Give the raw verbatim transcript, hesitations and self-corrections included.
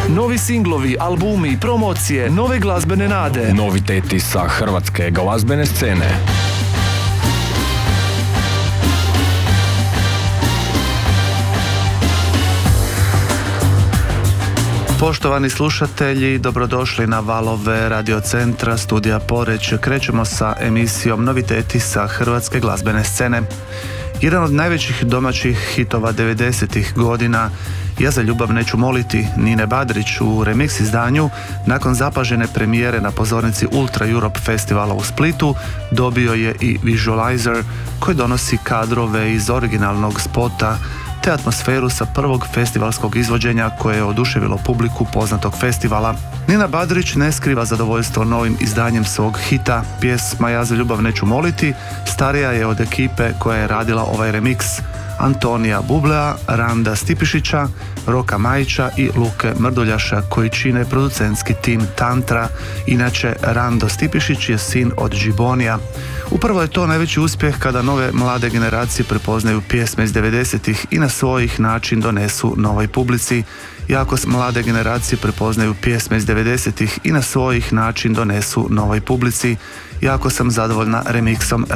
Novi singlovi, albumi, promocije, nove glazbene nade. Noviteti sa hrvatske glazbene scene. Poštovani slušatelji, dobrodošli na valove radiocentra studija Poreć. Krećemo sa emisijom Noviteti sa hrvatske glazbene scene. Jedan od najvećih domaćih hitova devedesetih godina, Ja za ljubav neću moliti, Nine Badrić u remix izdanju, nakon zapažene premijere na pozornici Ultra Europe festivala u Splitu, dobio je i Visualizer koji donosi kadrove iz originalnog spota te atmosferu sa prvog festivalskog izvođenja koje je oduševilo publiku poznatog festivala. Nina Badrić ne skriva zadovoljstvo novim izdanjem svog hita. Pjesma Ja za ljubav neću moliti starija je od ekipe koja je radila ovaj remix: Antonija Bublea, Randa Stipišića, Roka Majića i Luke Mrduljaša koji čine producentski tim Tantra. Inače, Rando Stipišić je sin od Džibonija. Upravo je to najveći uspjeh kada nove mlade generacije prepoznaju pjesme iz devedesetih i na svojih način donesu novoj publici. Jako mlade generacije prepoznaju pjesme iz devedesetih i na svojih način donesu novoj publici. Jako sam zadovoljna remixom